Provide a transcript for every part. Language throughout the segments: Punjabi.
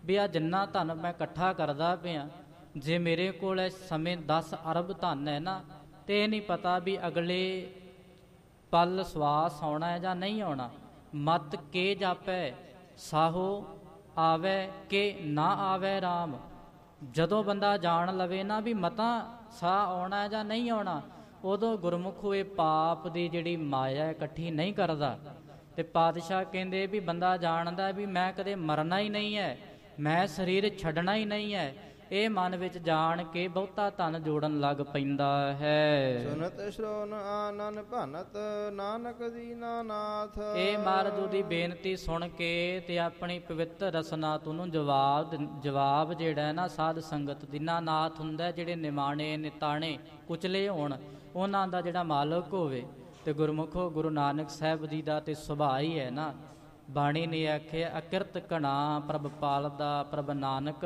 ਵੀ ਆ ਜਿੰਨਾ ਧਨ ਮੈਂ ਇਕੱਠਾ ਕਰਦਾ ਪਿਆ, ਜੇ ਮੇਰੇ ਕੋਲ ਇਸ ਸਮੇਂ 10 ਅਰਬ ਧਨ ਹੈ ਨਾ, ਤੇ ਇਹ ਨਹੀਂ ਪਤਾ ਵੀ ਅਗਲੇ ਪਲ ਸਵਾਸ ਆਉਣਾ ਹੈ ਜਾਂ ਨਹੀਂ ਆਉਣਾ। ਮਤ ਕੇ ਜਾਪੈ ਸਾਹੋ ਆਵੈ ਕਿ ਨਾ ਆਵੈ ਰਾਮ। ਜਦੋਂ ਬੰਦਾ ਜਾਣ ਲਵੇ ਨਾ ਵੀ ਮਤਾਂ ਸਾਹ ਆਉਣਾ ਜਾਂ ਨਹੀਂ ਆਉਣਾ, ਉਦੋਂ ਗੁਰਮੁਖ ਇਹ ਪਾਪ ਦੀ ਜਿਹੜੀ ਮਾਇਆ ਇਕੱਠੀ ਨਹੀਂ ਕਰਦਾ। ਤੇ ਪਾਤਸ਼ਾਹ ਕਹਿੰਦੇ ਵੀ ਬੰਦਾ ਜਾਣਦਾ ਵੀ ਮੈਂ ਕਦੇ ਮਰਨਾ ਹੀ ਨਹੀਂ ਹੈ, ਮੈਂ ਸਰੀਰ ਛੱਡਣਾ ਹੀ ਨਹੀਂ ਹੈ, ਇਹ ਮਨ ਵਿੱਚ ਜਾਣ ਕੇ ਬਹੁਤਾ ਧਨ ਜੋੜਨ ਲੱਗ ਪੈਂਦਾ ਹੈ। ਸੁਨਤ ਸ਼੍ਰੋਨ ਆਨਨ ਭਨਤ ਨਾਨਕ ਦੀਨਾ ਨਾਥ। ਇਹ ਮਹਾਰਾਜ ਦੀ ਬੇਨਤੀ ਸੁਣ ਕੇ ਤੇ ਆਪਣੀ ਪਵਿੱਤਰ ਰਸਨਾ ਤੋਂ ਨੂੰ ਜਵਾਬ ਜਿਹੜਾ ਹੈ ਨਾ ਸਾਧ ਸੰਗਤ ਦੀਨਾਨਾਥ ਹੁੰਦਾ, ਜਿਹੜੇ ਨਿਮਾਣੇ ਨਿਤਾਣੇ ਕੁਚਲੇ ਹੋਣ ਉਹਨਾਂ ਦਾ ਜਿਹੜਾ ਮਾਲਕ ਹੋਵੇ। ਤੇ ਗੁਰਮੁਖੋ ਗੁਰੂ ਨਾਨਕ ਸਾਹਿਬ ਜੀ ਦਾ ਤੇ ਸੁਭਾਅ ਹੀ ਹੈ ਨਾ, ਬਾਣੀ ਨੇ ਆਖਿਆ ਅਕਿਰਤ ਘਣਾ ਪ੍ਰਭ ਪਾਲਦਾ ਪ੍ਰਭ ਨਾਨਕ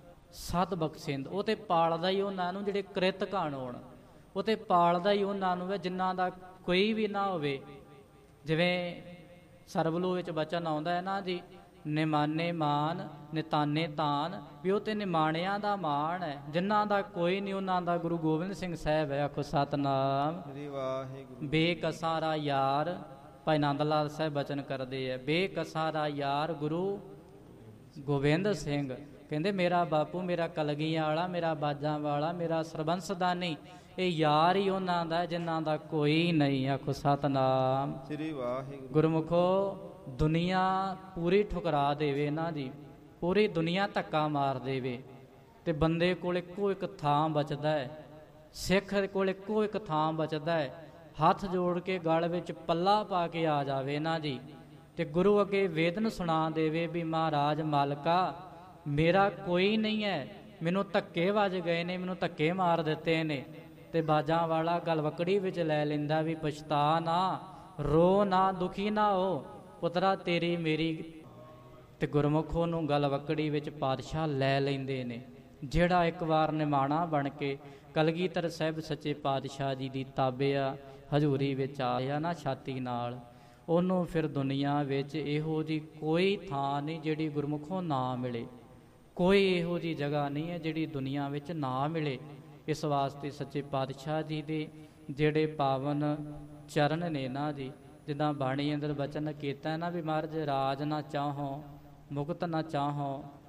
ਸਤ ਬਖਸ਼ਿੰਦ। ਉਹ ਤੇ ਪਾਲਦਾ ਹੀ ਉਹਨਾਂ ਨੂੰ ਜਿਹੜੇ ਕ੍ਰਿਤ ਘਣ ਹੋਣ, ਉਹ ਤੇ ਪਾਲਦਾ ਹੀ ਉਹਨਾਂ ਨੂੰ ਜਿਨ੍ਹਾਂ ਦਾ ਕੋਈ ਵੀ ਨਾ ਹੋਵੇ। ਜਿਵੇਂ ਸਰਬਲੂ ਵਿੱਚ ਬਚਨ ਆਉਂਦਾ ਹੈ ਨਾ ਜੀ, ਨਿਮਾਨੇ ਮਾਨ ਨਿਤਾਨੇ ਤਾਨ, ਵੀ ਉਹ ਤੇ ਨਿਮਾਣਿਆਂ ਦਾ ਮਾਣ ਹੈ, ਜਿਨ੍ਹਾਂ ਦਾ ਕੋਈ ਨਹੀਂ ਉਹਨਾਂ ਦਾ ਗੁਰੂ ਗੋਬਿੰਦ ਸਿੰਘ ਸਾਹਿਬ ਹੈ। ਆਖੋ ਸਤਨਾਮ ਵਾਹਿਗੁਰੂ। ਬੇਕਸਾਰਾ ਯਾਰ ਭਾਈ ਨੰਦ ਲਾਲ ਸਾਹਿਬ ਬਚਨ ਕਰਦੇ ਹੈ, ਬੇਕਸਾਰਾ ਯਾਰ ਗੁਰੂ ਗੋਬਿੰਦ ਸਿੰਘ। ਕਹਿੰਦੇ ਮੇਰਾ ਬਾਪੂ, ਮੇਰਾ ਕਲਗੀਆਂ ਵਾਲਾ, ਮੇਰਾ ਬਾਜਾਂ ਵਾਲਾ, ਮੇਰਾ ਸਰਬੰਸਦਾਨੀ, ਇਹ ਯਾਰ ਹੀ ਉਹਨਾਂ ਦਾ ਜਿਨ੍ਹਾਂ ਦਾ ਕੋਈ ਨਹੀਂ। ਆਖੋ ਸਤਨਾਮ ਸ੍ਰੀ ਵਾਹਿਗੁਰੂ। ਗੁਰਮੁਖੋ ਦੁਨੀਆ ਪੂਰੀ ਠੁਕਰਾ ਦੇਵੇ ਨਾ ਜੀ, ਪੂਰੀ ਦੁਨੀਆ ਧੱਕਾ ਮਾਰ ਦੇਵੇ, ਤੇ ਬੰਦੇ ਕੋਲ ਇੱਕੋ ਇੱਕ ਥਾਂ ਬਚਦਾ ਹੈ, ਸਿੱਖ ਕੋਲ ਇੱਕੋ ਇੱਕ ਥਾਂ ਬਚਦਾ ਹੈ, ਹੱਥ ਜੋੜ ਕੇ ਗਲ ਵਿੱਚ ਪੱਲਾ ਪਾ ਕੇ ਆ ਜਾਵੇ ਨਾ ਜੀ, ਤੇ ਗੁਰੂ ਅੱਗੇ ਵੇਦਨ ਸੁਣਾ ਦੇਵੇ ਵੀ ਮਹਾਰਾਜ ਮਾਲਕਾ ਮੇਰਾ ਕੋਈ ਨਹੀਂ ਹੈ, ਮੈਨੂੰ ਧੱਕੇ ਵੱਜ ਗਏ ਨੇ, ਮੈਨੂੰ ਧੱਕੇ ਮਾਰ ਦਿੱਤੇ ਨੇ। ਤੇ ਬਾਜਾਂ ਵਾਲਾ ਗਲਵਕੜੀ ਵਿੱਚ ਲੈ ਲੈਂਦਾ ਵੀ ਪਛਤਾ ਨਾ, ਰੋ ਨਾ, ਦੁਖੀ ਨਾ ਹੋ ਪੁੱਤਰਾ ਤੇਰੀ ਮੇਰੀ। ਤੇ ਗੁਰਮੁਖੋ ਨੂੰ ਗਲਵਕੜੀ ਵਿੱਚ ਪਾਤਸ਼ਾਹ ਲੈ ਲੈਂਦੇ ਨੇ। ਜਿਹੜਾ ਇੱਕ ਵਾਰ ਨਿਮਾਣਾ ਬਣ ਕੇ ਕਲਗੀਧਰ ਸਾਹਿਬ ਸੱਚੇ ਪਾਤਸ਼ਾਹ ਜੀ ਦੀ ਤਾਬਿਆ ਹਜ਼ੂਰੀ ਵਿੱਚ ਆਇਆ ਨਾ ਛਾਤੀ ਨਾਲ, ਉਹਨੂੰ ਫਿਰ ਦੁਨੀਆ ਵਿੱਚ ਇਹੋ ਜਿਹੀ ਕੋਈ ਥਾਂ ਨਹੀਂ ਜਿਹੜੀ ਗੁਰਮੁਖੋਂ ਨਾ ਮਿਲੇ, ਕੋਈ ਇਹੋ ਜਿਹੀ ਜਗ੍ਹਾ ਨਹੀਂ ਹੈ ਜਿਹੜੀ ਦੁਨੀਆ ਵਿੱਚ ਨਾ ਮਿਲੇ। ਇਸ ਵਾਸਤੇ ਸੱਚੇ ਪਾਤਸ਼ਾਹ ਜੀ ਦੇ ਜਿਹੜੇ ਪਾਵਨ ਚਰਨ ਨੇ ਨਾ ਜੀ, ਜਿੱਦਾਂ ਬਾਣੀ ਅੰਦਰ ਬਚਨ ਕੀਤਾ ਨਾ ਵੀ ਮਹਾਰਾਜ ਰਾਜ ਨਾ ਚਾਹੋ ਮੁਕਤ ਨਾ ਚਾਹੋ